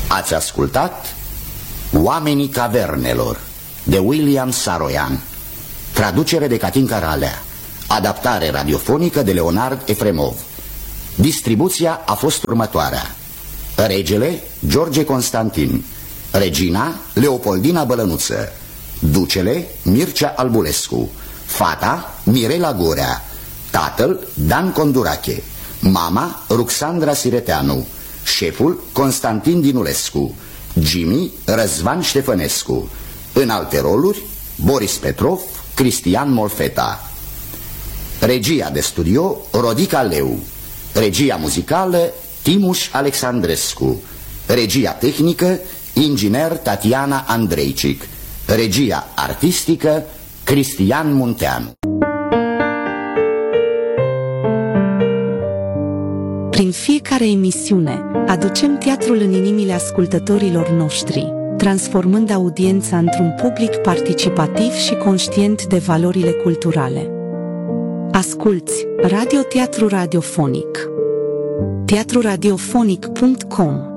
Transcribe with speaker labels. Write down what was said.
Speaker 1: Ați ascultat Oamenii Cavernelor de William Saroyan, traducere de Catinca Ralea, adaptare radiofonică de Leonard Efremov. Distribuția a fost următoarea: regele George Constantin, regina Leopoldina Bălănuță, ducele Mircea Albulescu, fata Mirela Gurea, tatăl Dan Condurache, mama Ruxandra Sireteanu, șeful Constantin Dinulescu, Jimmy Răzvan Ștefănescu. În alte roluri Boris Petrov, Cristian Molfeta. Regia de studio Rodica Leu. Regia muzicală Timuș Alexandrescu. Regia tehnică inginer Tatiana Andreicic. Regia artistică Cristian Munteanu.
Speaker 2: Prin fiecare emisiune aducem teatrul în inimile ascultătorilor noștri, transformând audiența într-un public participativ și conștient de valorile culturale. Asculți Radio Teatru Radiofonic. teatruradiofonic.com